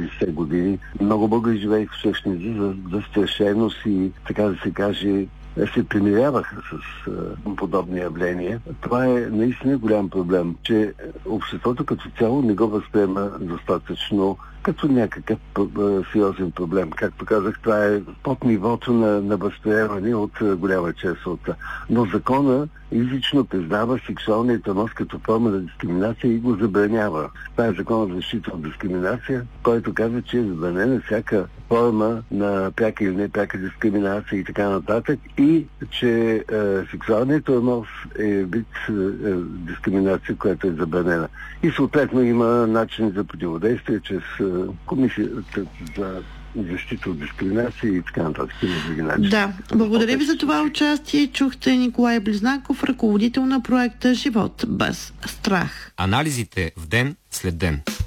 90 години. Много българи живееха в същност за застрашеност и, така да се каже, се примиряваха с подобни явления. Това е наистина голям проблем, че обществото като цяло не го възприема достатъчно като някакъв сериозен проблем. Както казах, това е под нивото на възприемане от голяма част от. Но закона изрично признава сексуалния тормоз като форма на дискриминация и го забранява. Това е закон за защита от дискриминация, който казва, че е забранена всяка форма на пряка или непряка дискриминация и така нататък, и че сексуалният тормоз е вид дискриминация, която е забранена. И съответно има начин за противодействие чрез Комисията за защита от дискриминация и така нататък. Да, благодаря ви за това участие. Чухте Николай Близнаков, ръководител на проекта Живот без страх. Анализите в ден след ден.